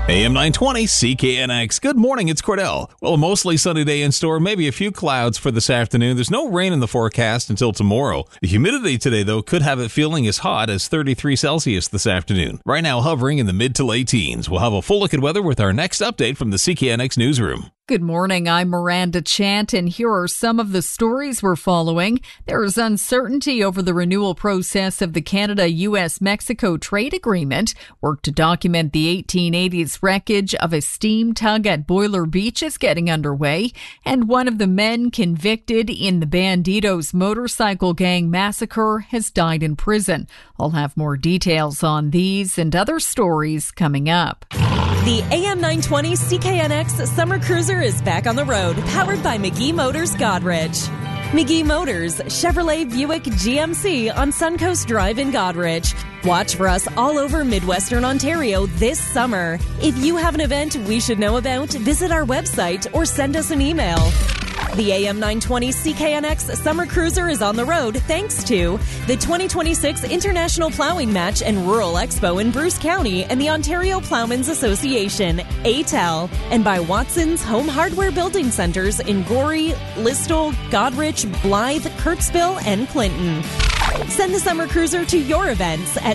AM 920 CKNX. Good morning, it's Cordell. Well, a mostly sunny day in store, maybe a few clouds for this afternoon. There's no rain in the forecast until tomorrow. The humidity today, though, could have it feeling as hot as 33 Celsius this afternoon. Right now, hovering in the mid to late teens. We'll have a full look at weather with our next update from the CKNX newsroom. Good morning, I'm Miranda Chant, and here are some of the stories we're following. There is uncertainty over the renewal process of the Canada-US-Mexico trade agreement. Work to document the 1880s wreckage of a steam tug at Boiler Beach is getting underway, and one of the men convicted in the Bandidos motorcycle gang massacre has died in prison. I'll have more details on these and other stories coming up. The AM 920 CKNX Summer Cruiser is back on the road, powered by McGee Motors Godrich. McGee Motors, Chevrolet, Buick, GMC on Suncoast Drive in Godrich. Watch for us all over Midwestern Ontario this summer. If you have an event we should know about, visit our website or send us an email. The AM 920 CKNX Summer Cruiser is on the road thanks to the 2026 International Plowing Match and Rural Expo in Bruce County and the Ontario Plowmen's Association, ATEL, and by Watson's Home Hardware Building Centers in Gorey, Listowel, Godrich, Blythe, Kirksville, and Clinton. Send the Summer Cruiser to your events at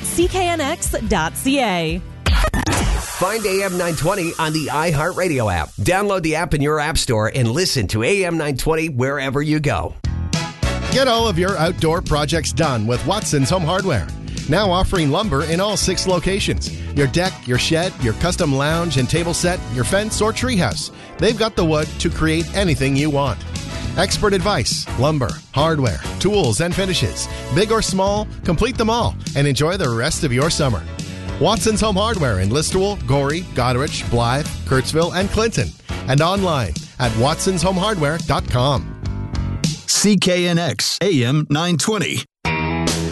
cknx.ca. Find AM 920 on the iHeartRadio app. Download the app in your app store and listen to AM 920 wherever you go. Get all of your outdoor projects done with Watson's Home Hardware. Now offering lumber in all 6 locations. Your deck, your shed, your custom lounge and table set, your fence or treehouse. They've got the wood to create anything you want. Expert advice, lumber, hardware, tools, and finishes. Big or small, complete them all and enjoy the rest of your summer. Watson's Home Hardware in Listowel, Gorey, Godrich, Blythe, Kirksville, and Clinton. And online at watsonshomehardware.com. CKNX AM 920.